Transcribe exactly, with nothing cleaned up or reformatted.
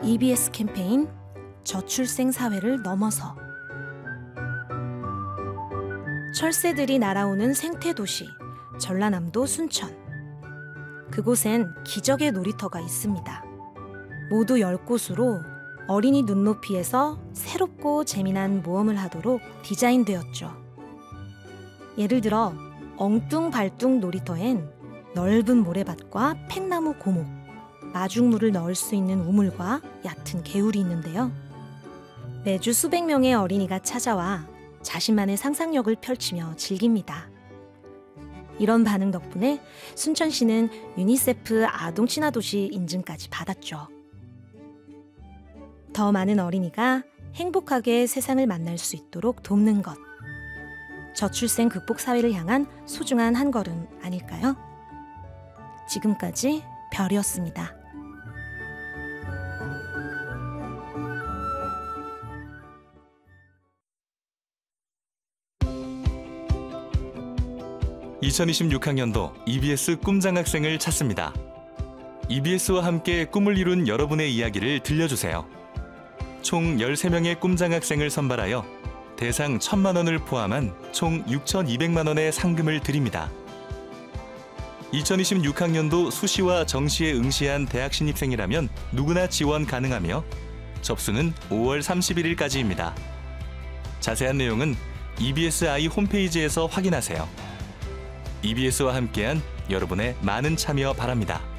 이비에스 캠페인 저출생 사회를 넘어서. 철새들이 날아오는 생태도시 전라남도 순천. 그곳엔 기적의 놀이터가 있습니다. 모두 열 곳으로 어린이 눈높이에서 새롭고 재미난 모험을 하도록 디자인되었죠. 예를 들어 엉뚱발뚱 놀이터엔 넓은 모래밭과 팽나무 고목, 마중물을 넣을 수 있는 우물과 얕은 개울이 있는데요. 매주 수백 명의 어린이가 찾아와 자신만의 상상력을 펼치며 즐깁니다. 이런 반응 덕분에 순천시는 유니세프 아동 친화도시 인증까지 받았죠. 더 많은 어린이가 행복하게 세상을 만날 수 있도록 돕는 것. 저출생 극복 사회를 향한 소중한 한 걸음 아닐까요? 지금까지 별이었습니다. 이천이십육 학년도 이비에스 꿈장학생을 찾습니다. 이비에스와 함께 꿈을 이룬 여러분의 이야기를 들려주세요. 총 열세 명의 꿈장학생을 선발하여 대상 천만 원을 포함한 총 육천이백만 원의 상금을 드립니다. 이천이십육 학년도 수시와 정시에 응시한 대학 신입생이라면 누구나 지원 가능하며 접수는 오월 삼십일일까지입니다. 자세한 내용은 이비에스아이 홈페이지에서 확인하세요. 이비에스와 함께한 여러분의 많은 참여 바랍니다.